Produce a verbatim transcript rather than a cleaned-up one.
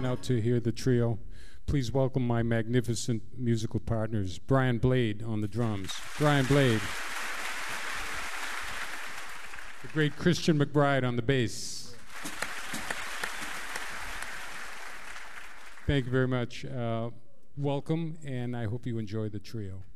coming out to hear the trio. Please welcome my magnificent musical partners, Brian Blade on the drums. Brian Blade. The great Christian McBride on the bass. Thank you very much. Uh, welcome, and I hope you enjoy the trio.